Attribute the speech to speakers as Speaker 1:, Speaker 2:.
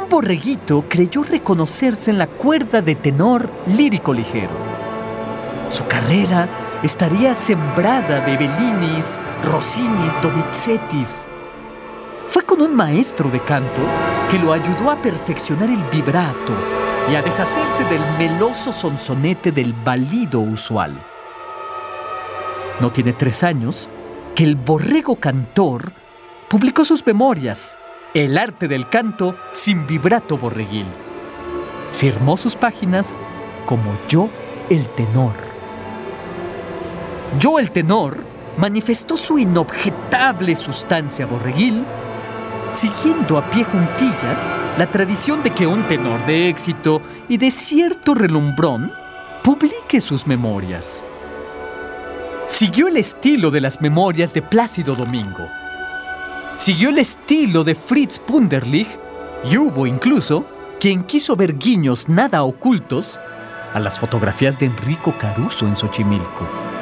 Speaker 1: un borreguito creyó reconocerse en la cuerda de tenor lírico ligero. Su carrera estaría sembrada de Bellinis, Rossinis, Donizettis. Fue con un maestro de canto que lo ayudó a perfeccionar el vibrato y a deshacerse del meloso sonsonete del balido usual. No tiene 3 años que el borrego cantor publicó sus memorias, El arte del canto sin vibrato borreguil. Firmó sus páginas como Yo el tenor. Yo el tenor manifestó su inobjetable sustancia borreguil, siguiendo a pie juntillas la tradición de que un tenor de éxito y de cierto relumbrón publique sus memorias. Siguió el estilo de las memorias de Plácido Domingo. Siguió el estilo de Fritz Punderlich y hubo incluso quien quiso ver guiños nada ocultos a las fotografías de Enrico Caruso en Xochimilco.